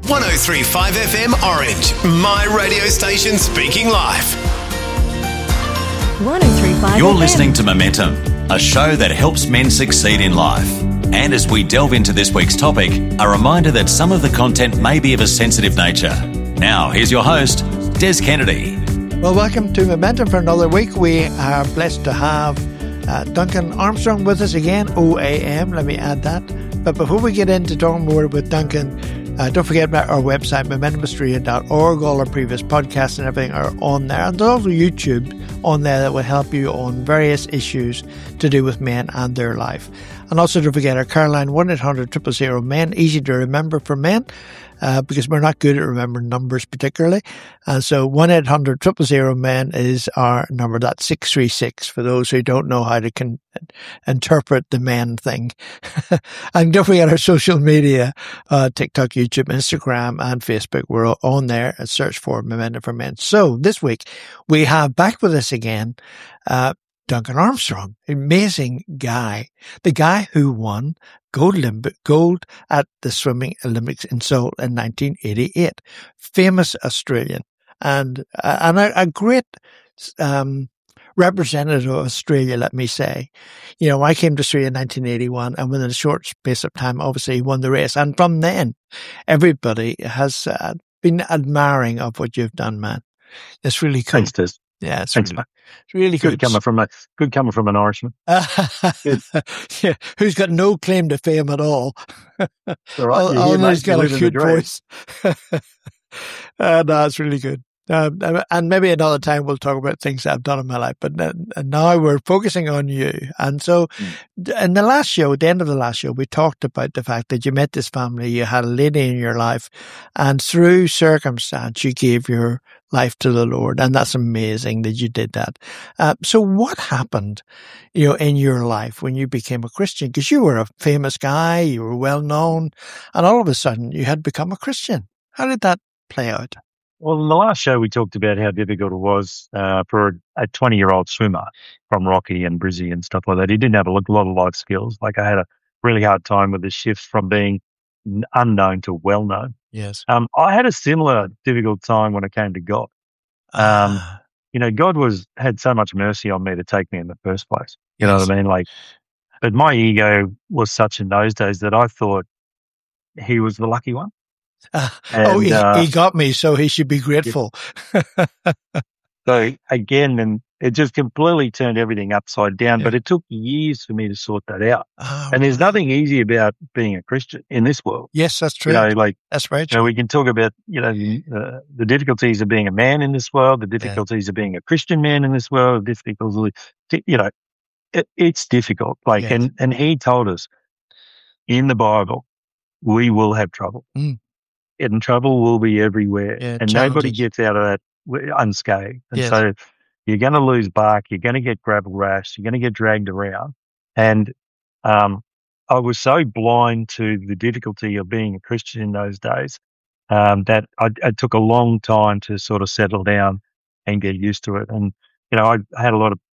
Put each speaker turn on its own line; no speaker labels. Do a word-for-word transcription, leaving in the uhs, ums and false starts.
one oh three point five F M Orange, my radio station speaking life.
one oh three point five
You're
F M.
listening to Momentum, a show that helps men succeed in life. And as we delve into this week's topic, a reminder that some of the content may be of a sensitive nature. Now, here's your host, Des Kennedy.
Well, welcome to Momentum for another week. We are blessed to have uh, Duncan Armstrong with us again, O A M, let me add that. But before we get into talking more with Duncan, uh, don't forget about our website, momentum australia dot org. All our previous podcasts and everything are on there. And there's also YouTube on there that will help you on various issues to do with men and their life. And also don't forget our Caroline one eight hundred zero zero zero men, easy to remember for men. Uh, because we're not good at remembering numbers particularly. And so one eight hundred zero zero zero men is our number. That's six three six for those who don't know how to con- interpret the men thing. And don't forget our social media, uh, TikTok, YouTube, Instagram, and Facebook. We're all on there and search for Momentum for Men. So this week we have back with us again, uh, Duncan Armstrong, amazing guy, the guy who won gold, limb- gold at the Swimming Olympics in Seoul in nineteen eighty-eight. Famous Australian and, uh, and a, a great um, representative of Australia, let me say. You know, I came to Australia in nineteen eighty-one, and within a short space of time, obviously, he won the race. And from then, everybody has uh, been admiring of what you've done, man. It's really cool.
Thanks, Des.
Yeah, it's
Thanks,
really,
mate.
it's really
Good
good.
coming from a good coming from an Irishman.
Yeah, who's got no claim to fame at all.
All right,
all,
you're
all
here, mate.
he's got
You
a
live in the
cute
dream.
voice. uh, no, it's really good. Um, and maybe another time we'll talk about things that I've done in my life. But n- and now we're focusing on you. And so
Mm.
in the last show, at the end of the last show, we talked about the fact that you met this family, you had a lady in your life, and through circumstance, you gave your life to the Lord. And that's amazing that you did that. Uh, so what happened, you know, in your life when you became a Christian? Because you were a famous guy, you were well known, and all of a sudden you had become a Christian. How did that play out?
Well, in the last show, we talked about how difficult it was uh, for a twenty-year-old swimmer from Rocky and Brizzy and stuff like that. He didn't have a lot of life skills. Like, I had a really hard time with the shift from being n- unknown to well-known.
Yes.
Um, I had a similar difficult time when it came to God. Um,
Ah,
You know, God was had so much mercy on me to take me in the first place. You know
Yes.
what I mean? Like, but my ego was such in those days that I thought he was the lucky one.
ah, oh,
And,
he,
uh,
he got me, so he should be grateful.
So again, and it just completely turned everything upside down,
Yeah.
but it took years for me to sort that out.
Ah,
And there's
right.
nothing easy about being a Christian in this world.
Yes, that's true.
You know, like,
That's very
you
true.
know, we can talk about, you know, uh, the difficulties of being a man in this world, the difficulties of being a Christian man in this world, the difficulties, you know, it, it's difficult. Like,
Yes.
and, and he told us in the Bible, we will have trouble.
Mm.
And trouble will be everywhere.
Yeah,
and nobody
challenges.
gets out of that w- unscathed. And
Yes.
so you're going to lose bark. You're going to get gravel rash. You're going to get dragged around. And um, I was so blind to the difficulty of being a Christian in those days um, that I, it took a long time to sort of settle down and get used to it. And, you know, I, I had a lot of